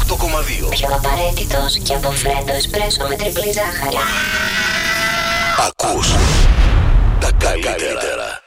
88,2. Πιο απαραίτητος και από φρέντο εσπρέσο με τριπλή ζάχαρη. Ακούς τα καλύτερα.